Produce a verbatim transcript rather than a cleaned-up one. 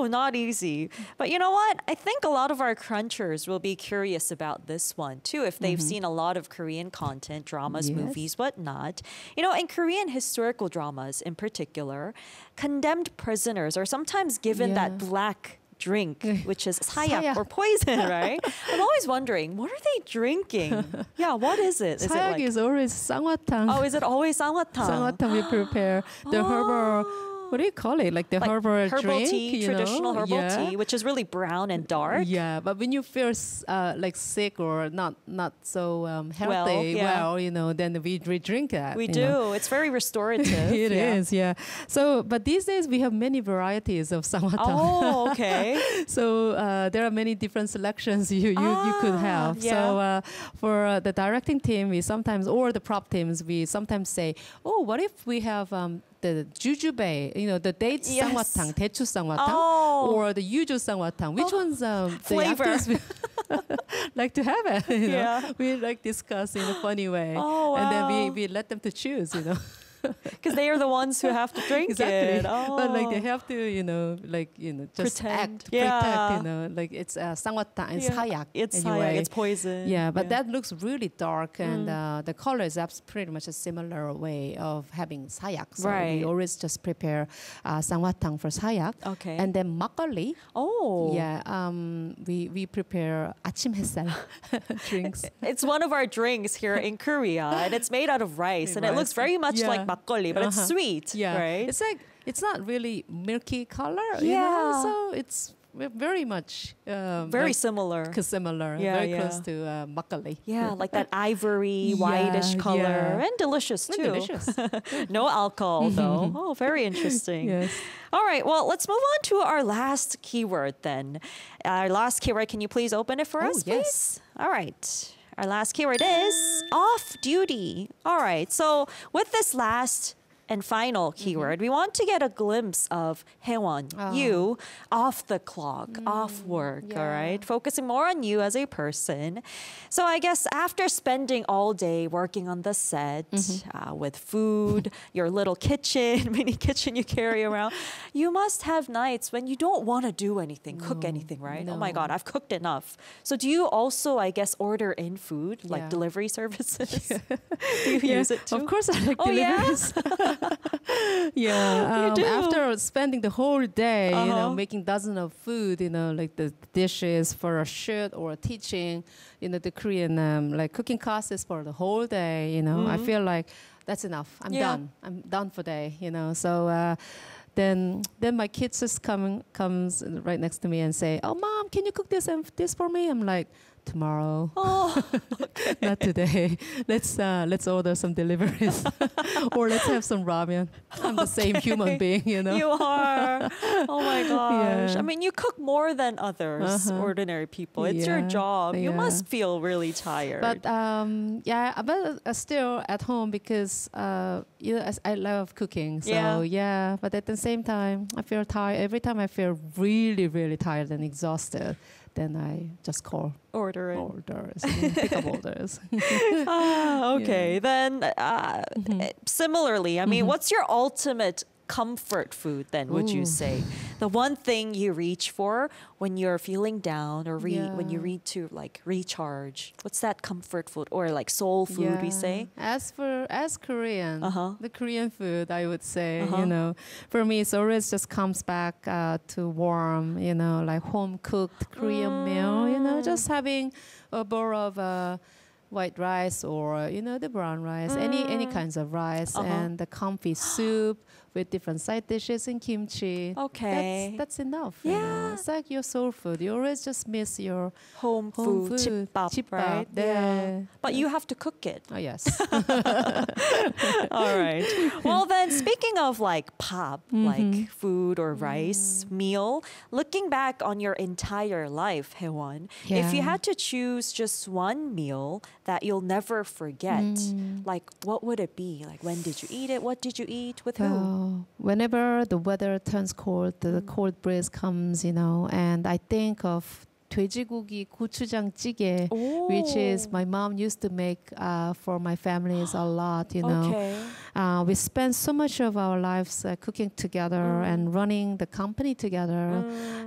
Oh, not easy. But you know what? I think a lot of our crunchers will be curious about this one too if they've Mm-hmm. seen a lot of Korean content, dramas, Yes. movies, whatnot. You know, in Korean historical dramas in particular, condemned prisoners are sometimes given that Yeah. black drink, which is sayak Sayak. or poison, right? I'm always wondering, what are they drinking? Yeah, what is it? Is it Sayak like, is always 쌍화탕. oh, is it always sangwatang? 쌍화탕 we prepare the herbal. What do you call it? Like the Like herbal, herbal drink, tea, you traditional know? herbal Yeah. tea, which is really brown and dark. Yeah, but when you feel s- uh, like sick or not not so um, healthy, yeah. well, you know, then we, we drink that. We you do. know. It's very restorative. It is, yeah. yeah. So, but these days we have many varieties of 쌍화탕. Oh, okay. So uh, there are many different selections you you, you could Ah, have. yeah. So uh, for uh, the directing team, we sometimes or the prop teams, we sometimes say, oh, what if we have um, the jujube, you know, the dates Yes. 쌍화탕, 대추 쌍화탕, Oh. or the yuju 쌍화탕. Which Oh, one's um, the flavor. actors like to have it? You know? Yeah. We like discuss in a funny way, Oh, and then we, wow. we let them to choose. You know. Because they are the ones who have to drink Exactly. it. Oh. But like they have to, you know, like you know, just Pretend. act, Yeah. protect, you know, like it's uh, 쌍화탕, it's Yeah. hayak. It's anyway. sayak, it's poison. Yeah, but that looks really dark, and Mm. uh, the color is abs- pretty much a similar way of having sayak. So Right. we always just prepare uh, 쌍화탕 for sayak, Okay. and then 막걸리. oh. Yeah, um, we we prepare 아침 햇살 drinks. It's one of our drinks here in Korea, and it's made out of rice, and it looks Rice. very much Yeah. like makgeolli, but it's Uh-huh. sweet, Yeah, right? it's like it's not really milky color. You know? Yeah. So it's ve- very much um, very like similar. c- similar, Yeah, very yeah. close to uh, makgeolli. Yeah, like that ivory, Yeah, whitish color, yeah. and delicious And too. delicious. No alcohol though. Oh, very interesting. Yes. All right, well, let's move on to our last keyword then. Our last keyword, can you please open it for Oh, us, yes. please? All right. Our last keyword is off duty. All right, so with this last and final keyword, we want to get a glimpse of Haewon, Oh. you, off the clock, off work, all yeah. right? Focusing more on you as a person. So I guess after spending all day working on the set uh, with food, your little kitchen, mini kitchen you carry around, you must have nights when you don't want to do anything, cook No, anything, right? Oh my no. God, I've cooked enough. So do you also, I guess, order in food, like Yeah. delivery services? Do you Yeah, use it too? of course I like Oh, yeah? deliveries. yeah, um, do. after spending the whole day, you know, Uh-huh. making dozens of food, you know, like the dishes for a shoot or teaching, you know, the Korean um, like cooking classes for the whole day, you know, I feel like that's enough. I'm Mm-hmm. Yeah. done. I'm done for day, you know. So uh, then then my kids just come comes right next to me and say, "Oh, mom, can you cook this and this for me?" I'm like, tomorrow. Oh, Not today. Let's uh, let's order some deliveries, or let's have some ramen. I'm the same human being, you know. you are. Oh my gosh. Yeah. I mean, you cook more than others, Uh-huh. ordinary people. It's your Yeah, job. You yeah. must feel really tired. But um, yeah, but uh, still at home because uh, you know, as I love cooking. So Yeah. yeah. But at the same time, I feel tired. Every time I feel really, really tired and exhausted, then I just call Order it. orders, you know, pick up orders. Ah, okay. Then, uh, Mm-hmm. eh, similarly, I mean, what's your ultimate comfort food then, would you Ooh. say? The one thing you reach for when you're feeling down or re- when you Yeah. read to like recharge? What's that comfort food or like soul food we Yeah. say? As for as Korean, Uh-huh. the Korean food, I would say, Uh-huh. you know, for me, it always just comes back uh, to warm, you know, like home cooked Korean meal, you know, Mm. just having a bowl of uh, white rice or you know the brown rice, any any kinds of rice, Mm. Uh-huh. and the comfy soup with different side dishes and kimchi. Okay. That's, that's enough. you know. Yeah. It's like your soul food. You always just miss your Home, home food, food, 집밥, 집밥, right? 네. Yeah. But you have to cook it. Oh yes. All right. Well, then, speaking of like pop, like food or rice meal, looking back on your entire life, Haewon, if you Yeah. had to choose just one meal that you'll never forget, like what would it be? Like when did you eat it? What did you eat? With who? So whenever the weather turns cold, the cold breeze comes, you know, and I think of 돼지고기 고추장찌개, which is my mom used to make uh, for my families a lot. You know, Okay. uh, we spend so much of our lives uh, cooking together Mm. and running the company together. Mm.